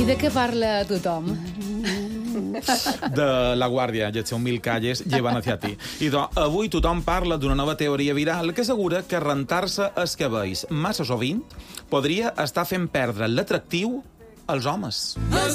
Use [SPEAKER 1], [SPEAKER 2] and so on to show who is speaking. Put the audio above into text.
[SPEAKER 1] I de què parla tothom?
[SPEAKER 2] De La Guàrdia, i els seus 1000 calles llevan hacia ti. I avui tothom parla d'una nova teoria viral que assegura que rentar-se els cabells massa sovint podria estar fent perdre l'atractiu als homes.